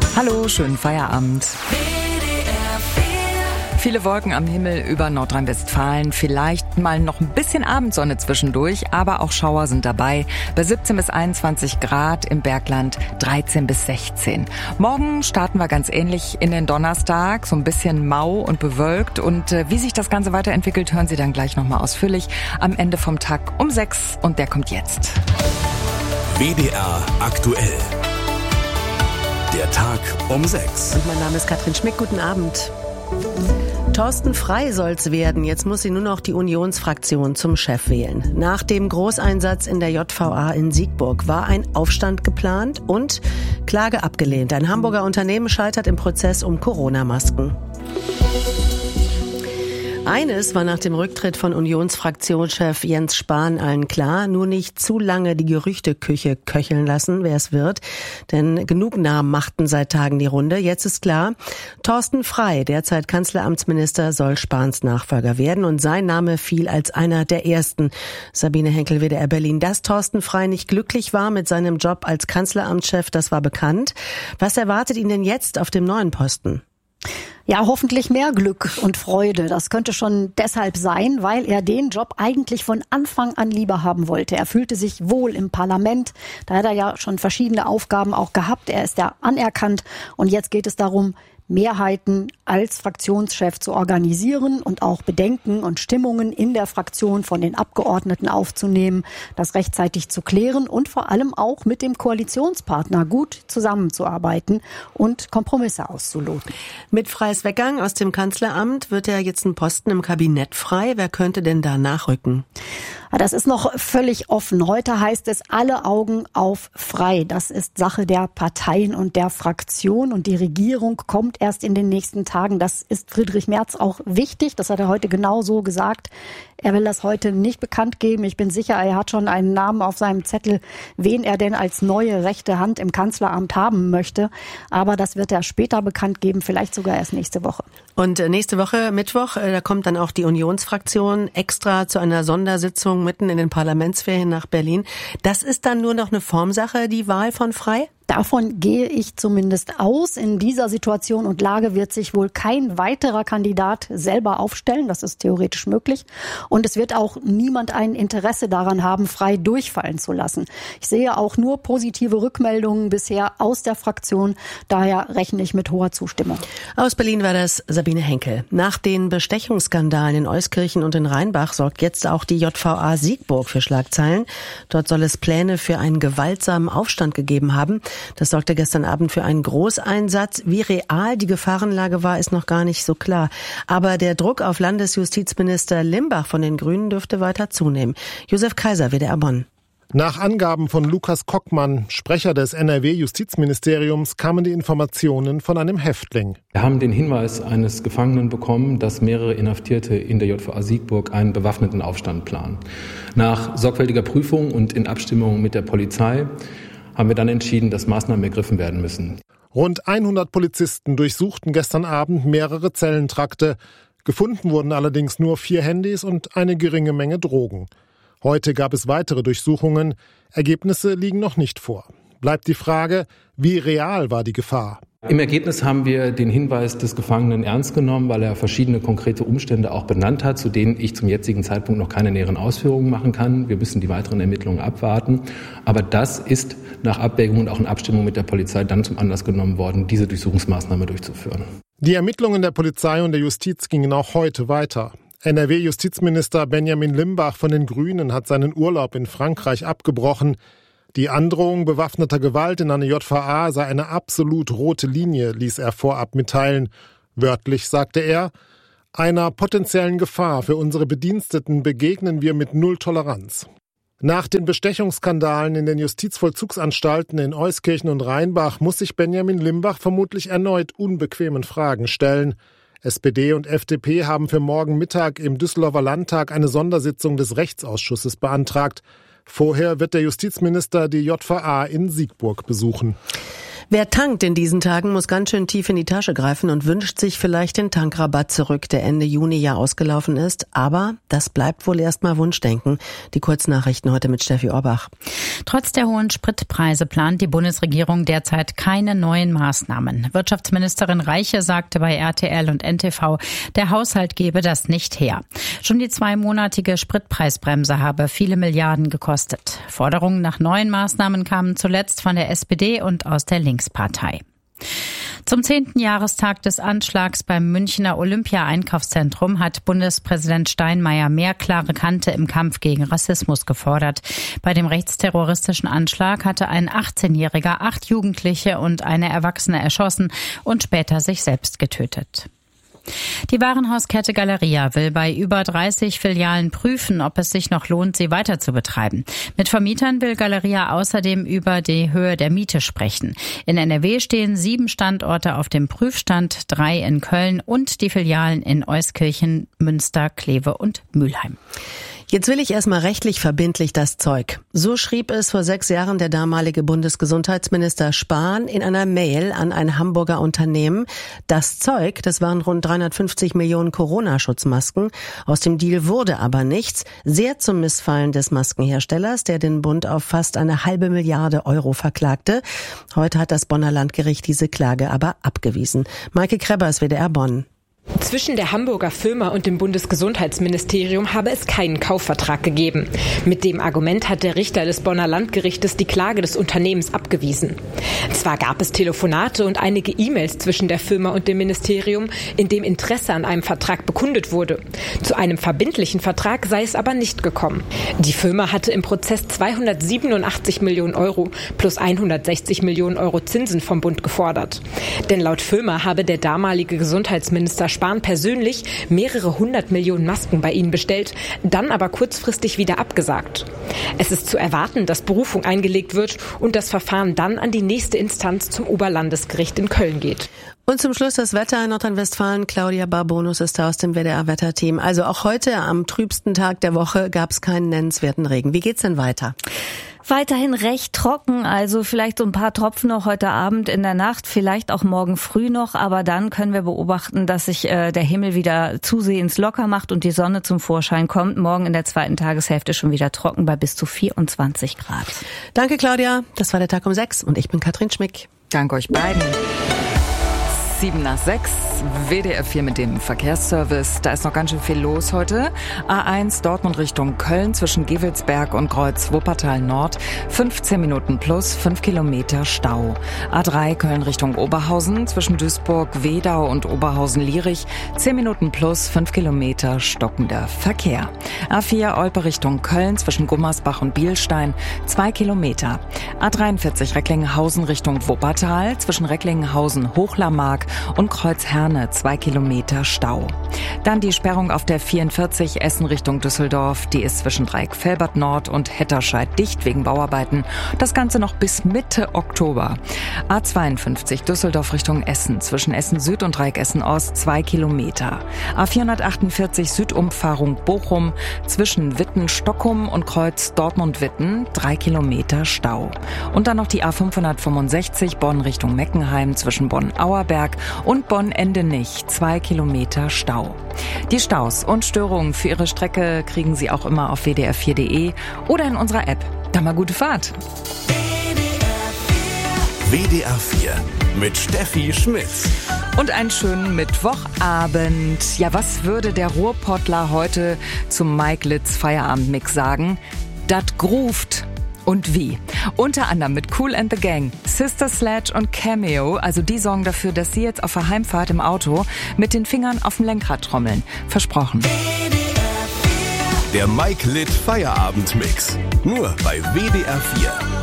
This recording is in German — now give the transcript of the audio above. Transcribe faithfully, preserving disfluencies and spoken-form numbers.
Hallo, schönen Feierabend. Viele Wolken am Himmel über Nordrhein-Westfalen, vielleicht mal noch ein bisschen Abendsonne zwischendurch, aber auch Schauer sind dabei. Bei siebzehn bis einundzwanzig Grad, im Bergland dreizehn bis sechzehn. Morgen starten wir ganz ähnlich in den Donnerstag, so ein bisschen mau und bewölkt. Und äh, wie sich das Ganze weiterentwickelt, hören Sie dann gleich nochmal ausführlich am Ende vom Tag um sechs. Und der kommt jetzt. W D R aktuell. Der Tag um sechs. Und mein Name ist Katrin Schmick. Guten Abend. Thorsten Frey soll's werden. Jetzt muss sie nur noch die Unionsfraktion zum Chef wählen. Nach dem Großeinsatz in der J V A in Siegburg war ein Aufstand geplant und Klage abgelehnt. Ein Hamburger Unternehmen scheitert im Prozess um Corona-Masken. Eines war nach dem Rücktritt von Unionsfraktionschef Jens Spahn allen klar: nur nicht zu lange die Gerüchteküche köcheln lassen, wer es wird. Denn genug Namen machten seit Tagen die Runde. Jetzt ist klar, Thorsten Frey, derzeit Kanzleramtsminister, soll Spahns Nachfolger werden. Und sein Name fiel als einer der ersten. Sabine Henkel, W D R Berlin. Dass Thorsten Frey nicht glücklich war mit seinem Job als Kanzleramtschef, das war bekannt. Was erwartet ihn denn jetzt auf dem neuen Posten? Ja, hoffentlich mehr Glück und Freude. Das könnte schon deshalb sein, weil er den Job eigentlich von Anfang an lieber haben wollte. Er fühlte sich wohl im Parlament. Da hat er ja schon verschiedene Aufgaben auch gehabt. Er ist ja anerkannt. Und jetzt geht es darum, Mehrheiten als Fraktionschef zu organisieren und auch Bedenken und Stimmungen in der Fraktion von den Abgeordneten aufzunehmen, das rechtzeitig zu klären und vor allem auch mit dem Koalitionspartner gut zusammenzuarbeiten und Kompromisse auszuloten. Mit Freys Weggang aus dem Kanzleramt wird ja jetzt ein Posten im Kabinett frei. Wer könnte denn da nachrücken? Das ist noch völlig offen. Heute heißt es, alle Augen auf Frey. Das ist Sache der Parteien und der Fraktion. Und die Regierung kommt erst in den nächsten Tagen. Das ist Friedrich Merz auch wichtig. Das hat er heute genau so gesagt. Er will das heute nicht bekannt geben. Ich bin sicher, er hat schon einen Namen auf seinem Zettel, wen er denn als neue rechte Hand im Kanzleramt haben möchte. Aber das wird er später bekannt geben, vielleicht sogar erst nächste Woche. Und nächste Woche, Mittwoch, da kommt dann auch die Unionsfraktion extra zu einer Sondersitzung mitten in den Parlamentsferien nach Berlin. Das ist dann nur noch eine Formsache, die Wahl von Frey? Davon gehe ich zumindest aus. In dieser Situation und Lage wird sich wohl kein weiterer Kandidat selber aufstellen. Das ist theoretisch möglich. Und es wird auch niemand ein Interesse daran haben, Frey durchfallen zu lassen. Ich sehe auch nur positive Rückmeldungen bisher aus der Fraktion. Daher rechne ich mit hoher Zustimmung. Aus Berlin war das Sabine Henkel. Nach den Bestechungsskandalen in Euskirchen und in Rheinbach sorgt jetzt auch die J V A Siegburg für Schlagzeilen. Dort soll es Pläne für einen gewaltsamen Aufstand gegeben haben. Das sorgte gestern Abend für einen Großeinsatz. Wie real die Gefahrenlage war, ist noch gar nicht so klar. Aber der Druck auf Landesjustizminister Limbach von den Grünen dürfte weiter zunehmen. Josef Kaiser, W D R Bonn. Nach Angaben von Lukas Kockmann, Sprecher des N R W-Justizministeriums, kamen die Informationen von einem Häftling. Wir haben den Hinweis eines Gefangenen bekommen, dass mehrere Inhaftierte in der J V A Siegburg einen bewaffneten Aufstand planen. Nach sorgfältiger Prüfung und in Abstimmung mit der Polizei haben wir dann entschieden, dass Maßnahmen ergriffen werden müssen. Rund hundert Polizisten durchsuchten gestern Abend mehrere Zellentrakte. Gefunden wurden allerdings nur vier Handys und eine geringe Menge Drogen. Heute gab es weitere Durchsuchungen. Ergebnisse liegen noch nicht vor. Bleibt die Frage, wie real war die Gefahr? Im Ergebnis haben wir den Hinweis des Gefangenen ernst genommen, weil er verschiedene konkrete Umstände auch benannt hat, zu denen ich zum jetzigen Zeitpunkt noch keine näheren Ausführungen machen kann. Wir müssen die weiteren Ermittlungen abwarten. Aber das ist nach Abwägung und auch in Abstimmung mit der Polizei dann zum Anlass genommen worden, diese Durchsuchungsmaßnahme durchzuführen. Die Ermittlungen der Polizei und der Justiz gingen auch heute weiter. N R W-Justizminister Benjamin Limbach von den Grünen hat seinen Urlaub in Frankreich abgebrochen. Die Androhung bewaffneter Gewalt in einer J V A sei eine absolut rote Linie, ließ er vorab mitteilen. Wörtlich sagte er: Einer potenziellen Gefahr für unsere Bediensteten begegnen wir mit Null Toleranz. Nach den Bestechungsskandalen in den Justizvollzugsanstalten in Euskirchen und Rheinbach muss sich Benjamin Limbach vermutlich erneut unbequemen Fragen stellen. S P D und F D P haben für morgen Mittag im Düsseldorfer Landtag eine Sondersitzung des Rechtsausschusses beantragt. Vorher wird der Justizminister die J V A in Siegburg besuchen. Wer tankt in diesen Tagen, muss ganz schön tief in die Tasche greifen und wünscht sich vielleicht den Tankrabatt zurück, der Ende Juni ja ausgelaufen ist. Aber das bleibt wohl erstmal Wunschdenken. Die Kurznachrichten heute mit Steffi Orbach. Trotz der hohen Spritpreise plant die Bundesregierung derzeit keine neuen Maßnahmen. Wirtschaftsministerin Reiche sagte bei R T L und N T V, der Haushalt gebe das nicht her. Schon die zweimonatige Spritpreisbremse habe viele Milliarden gekostet. Forderungen nach neuen Maßnahmen kamen zuletzt von der S P D und aus der Linkspartei. Zum zehnten Jahrestag des Anschlags beim Münchner Olympia-Einkaufszentrum hat Bundespräsident Steinmeier mehr klare Kante im Kampf gegen Rassismus gefordert. Bei dem rechtsterroristischen Anschlag hatte ein achtzehnjähriger acht Jugendliche und eine Erwachsene erschossen und später sich selbst getötet. Die Warenhauskette Galeria will bei über dreißig Filialen prüfen, ob es sich noch lohnt, sie weiter zu betreiben. Mit Vermietern will Galeria außerdem über die Höhe der Miete sprechen. In N R W stehen sieben Standorte auf dem Prüfstand, drei in Köln und die Filialen in Euskirchen, Münster, Kleve und Mülheim. Jetzt will ich erstmal rechtlich verbindlich das Zeug. So schrieb es vor sechs Jahren der damalige Bundesgesundheitsminister Spahn in einer Mail an ein Hamburger Unternehmen. Das Zeug, das waren rund dreihundertfünfzig Millionen Corona-Schutzmasken. Aus dem Deal wurde aber nichts. Sehr zum Missfallen des Maskenherstellers, der den Bund auf fast eine halbe Milliarde Euro verklagte. Heute hat das Bonner Landgericht diese Klage aber abgewiesen. Maike Krebbers, W D R Bonn. Zwischen der Hamburger Firma und dem Bundesgesundheitsministerium habe es keinen Kaufvertrag gegeben. Mit dem Argument hat der Richter des Bonner Landgerichtes die Klage des Unternehmens abgewiesen. Zwar gab es Telefonate und einige E-Mails zwischen der Firma und dem Ministerium, in dem Interesse an einem Vertrag bekundet wurde. Zu einem verbindlichen Vertrag sei es aber nicht gekommen. Die Firma hatte im Prozess zweihundertsiebenundachtzig Millionen Euro plus hundertsechzig Millionen Euro Zinsen vom Bund gefordert. Denn laut Firma habe der damalige Gesundheitsminister Spahn persönlich mehrere hundert Millionen Masken bei ihnen bestellt, dann aber kurzfristig wieder abgesagt. Es ist zu erwarten, dass Berufung eingelegt wird und das Verfahren dann an die nächste Instanz zum Oberlandesgericht in Köln geht. Und zum Schluss das Wetter in Nordrhein-Westfalen. Claudia Barbonus ist da aus dem W D R-Wetterteam. Also auch heute am trübsten Tag der Woche gab es keinen nennenswerten Regen. Wie geht's denn weiter? Weiterhin recht trocken, also vielleicht so ein paar Tropfen noch heute Abend in der Nacht, vielleicht auch morgen früh noch, aber dann können wir beobachten, dass sich äh, der Himmel wieder zusehends locker macht und die Sonne zum Vorschein kommt. Morgen in der zweiten Tageshälfte schon wieder trocken bei bis zu vierundzwanzig Grad. Danke Claudia, das war der Tag um sechs und ich bin Katrin Schmick. Danke euch beiden. Sieben nach sechs, W D R vier mit dem Verkehrsservice. Da ist noch ganz schön viel los heute. A eins Dortmund Richtung Köln zwischen Gevelsberg und Kreuz Wuppertal Nord. fünfzehn Minuten plus fünf Kilometer Stau. A drei Köln Richtung Oberhausen zwischen Duisburg, Wedau und Oberhausen-Lierich. zehn Minuten plus fünf Kilometer stockender Verkehr. A vier Olpe Richtung Köln zwischen Gummersbach und Bielstein. zwei Kilometer. A dreiundvierzig Recklinghausen Richtung Wuppertal zwischen Recklinghausen Hochlarmark und Kreuzherne, zwei Kilometer Stau. Dann die Sperrung auf der vierundvierzig Essen Richtung Düsseldorf. Die ist zwischen Dreieck-Velbert Nord und Hetterscheid dicht wegen Bauarbeiten. Das Ganze noch bis Mitte Oktober. A zweiundfünfzig Düsseldorf Richtung Essen zwischen Essen Süd und Dreieck Essen Ost, zwei Kilometer. A vierhundertachtundvierzig Südumfahrung Bochum zwischen Witten-Stockholm und Kreuz Dortmund-Witten, drei Kilometer Stau. Und dann noch die A fünfhundertfünfundsechzig Bonn Richtung Meckenheim zwischen Bonn-Auerberg und Bonn-Endenich, zwei Kilometer Stau. Die Staus und Störungen für Ihre Strecke kriegen Sie auch immer auf w d r vier punkt d e oder in unserer App. Dann mal gute Fahrt. W D R vier mit Steffi Schmitz. Und einen schönen Mittwochabend. Ja, was würde der Ruhrpottler heute zum Mike Litz Feierabendmix sagen? Dat groovt. Und wie? Unter anderem mit Kool and the Gang, Sister Sledge und Cameo. Also die sorgen dafür, dass Sie jetzt auf der Heimfahrt im Auto mit den Fingern auf dem Lenkrad trommeln. Versprochen. Der Mike Litt Feierabendmix. Nur bei W D R vier.